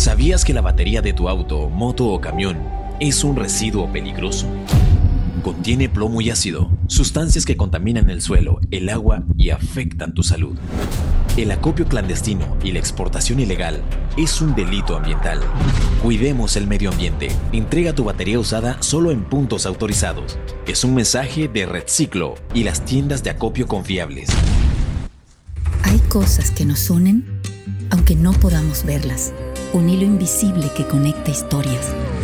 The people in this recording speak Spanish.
¿Sabías que la batería de tu auto, moto o camión es un residuo peligroso? Contiene plomo y ácido, sustancias que contaminan el suelo, el agua y afectan tu salud. El acopio clandestino y la exportación ilegal es un delito ambiental. Cuidemos el medio ambiente. Entrega tu batería usada solo en puntos autorizados. Es un mensaje de Redciclo y las tiendas de acopio confiables. Hay cosas que nos unen, aunque no podamos verlas. Un hilo invisible que conecta historias.